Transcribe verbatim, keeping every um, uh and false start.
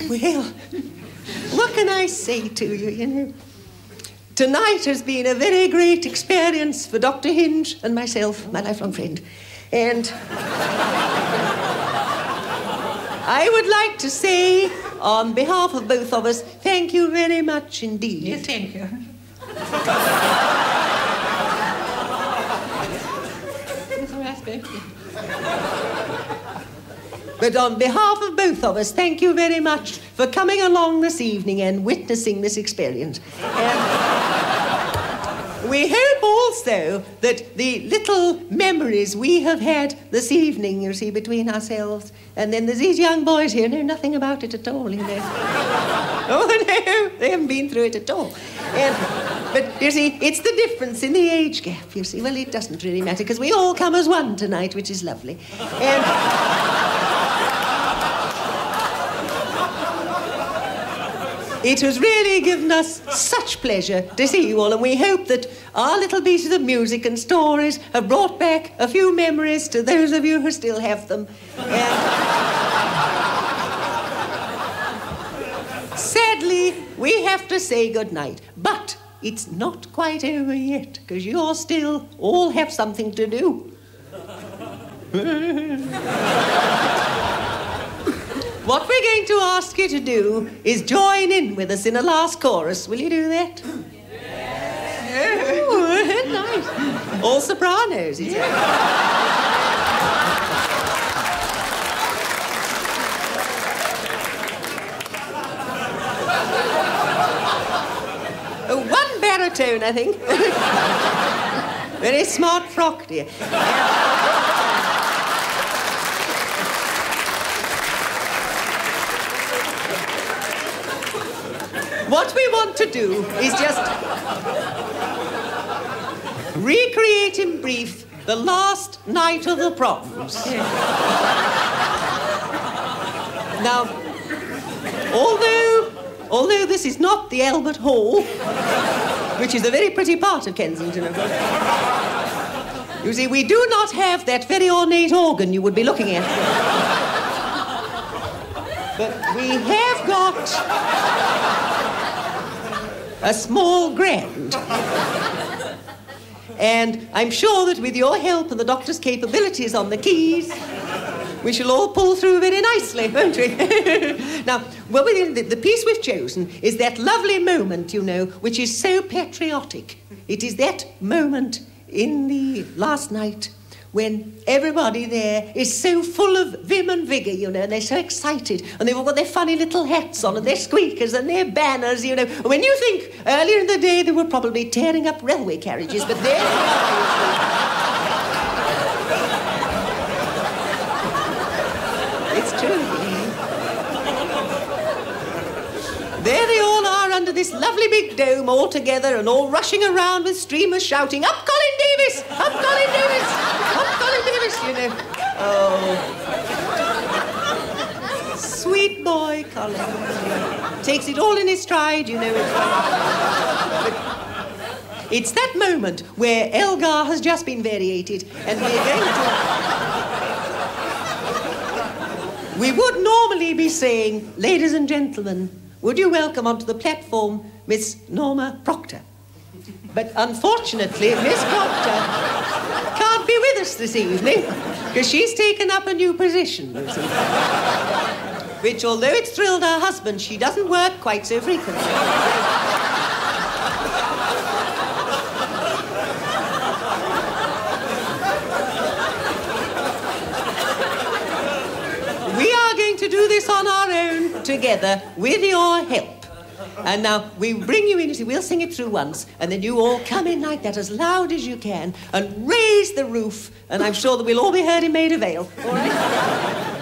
Well, what can I say to you, you know? Tonight has been a very great experience for Doctor Hinge and myself, my lifelong friend. And I would like to say, on behalf of both of us, thank you very much indeed. Yes, thank you. But on behalf of both of us, thank you very much for coming along this evening and witnessing this experience. And we hope also that the little memories we have had this evening, you see, between ourselves, and then there's these young boys here know nothing about it at all, you know. Oh, no, they haven't been through it at all. And, but, you see, it's the difference in the age gap, you see. Well, it doesn't really matter, because we all come as one tonight, which is lovely. And... It has really given us such pleasure to see you all, and we hope that our little pieces of music and stories have brought back a few memories to those of you who still have them. And sadly, we have to say goodnight, but it's not quite over yet, because you all still all have something to do. What we're going to ask you to do is join in with us in a last chorus. Will you do that? Yes. Oh, nice. All sopranos, is it? Oh, one baritone, I think. Very smart frock, dear. What we want to do is just recreate in brief the last night of the proms. Now, although, although this is not the Albert Hall, which is a very pretty part of Kensington, of course, you see, we do not have that very ornate organ you would be looking at. But we have got a small grand. And I'm sure that with your help and the doctor's capabilities on the keys, we shall all pull through very nicely, won't we? Now, well, the, the piece we've chosen is that lovely moment, you know, which is so patriotic. It is that moment in the last night when everybody there is so full of vim and vigour, you know, and they're so excited, and they've all got their funny little hats on, and their squeakers, and their banners, you know. And when you think, earlier in the day, they were probably tearing up railway carriages, but there they are. It's true. There they all are under this lovely big dome all together and all rushing around with streamers shouting, "Up Colin Davis! Up Colin Davis! Up Colin Davis!" You know. Oh. Sweet boy, Colin. Takes it all in his stride, you know. But it's that moment where Elgar has just been variated and we're going to... We would normally be saying, "Ladies and gentlemen, would you welcome onto the platform Miss Norma Proctor?" But unfortunately, Miss Proctor can't be with us this evening because she's taken up a new position, you see. Which, although it's thrilled her husband, she doesn't work quite so frequently. We are going to do this on our own, together, with your help. And now, we bring you in, you see, we'll sing it through once, and then you all come in like that, as loud as you can, and raise the roof, and I'm sure that we'll all be heard in Maida Vale. All right?